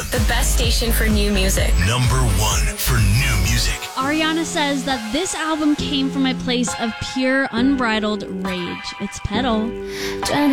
the best station for new music. Number 1 for new music. Ariana says that this album came from a place of pure, unbridled rage. It's Petal. Trying